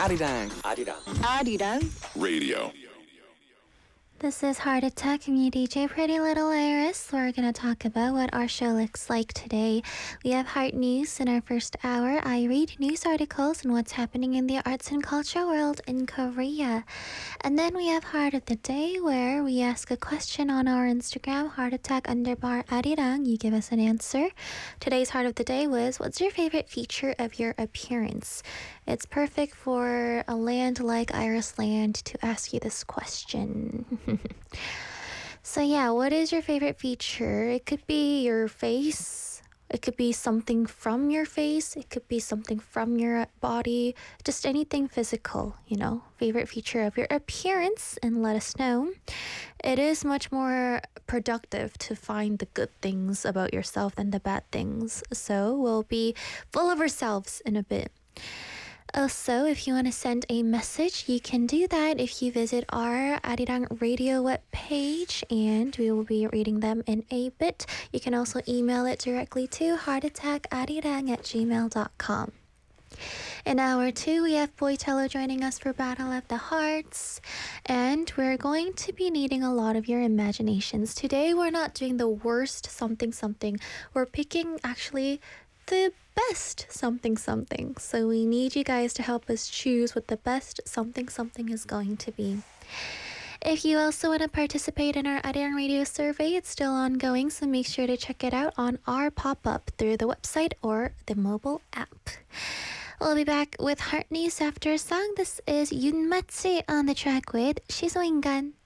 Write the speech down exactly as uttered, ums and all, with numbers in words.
아리랑 아리랑 아리랑 radio. This is Heart Attack. I'm your D J, Pretty Little Iris. We're going to talk about what our show looks like today. We have Heart News in our first hour. I read news articles and what's happening in the arts and culture world in Korea. And then we have Heart of the Day, where we ask a question on our Instagram, Heart Attack underbar Arirang. You give us an answer. Today's Heart of the Day was, what's your favorite feature of your appearance? It's perfect for a land like Iris Land to ask you this question. So yeah, what is your favorite feature? It could be your face. It could be something from your face. It could be something from your body. Just anything physical, you know. Favorite feature of your appearance, and let us know. It is much more productive to find the good things about yourself than the bad things. So we'll be full of ourselves in a bit. Also, if you want to send a message, you can do that if you visit our Arirang Radio webpage, and we will be reading them in a bit. You can also email it directly to heartattackarirang at gmail dot com. In hour two, we have Boytello joining us for Battle of the Hearts, and we're going to be needing a lot of your imaginations. Today, we're not doing the worst something something. We're picking actually the best something something. So we need you guys to help us choose what the best something something is going to be. If you also want to participate in our Arirang Radio survey, it's still ongoing, so make sure to check it out on our pop-up through the website or the mobile app. We'll be back with Heart News after a song. This is Yoon Matsi on the track with Shisoingan.